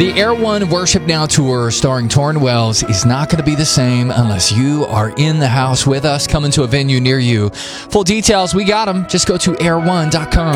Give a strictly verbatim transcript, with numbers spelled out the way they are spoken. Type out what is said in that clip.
The Air One Worship Now Tour starring Torrin Wells is not going to be the same unless you are in the house with us, coming to a venue near you. Full details, we got them. Just go to air one dot com.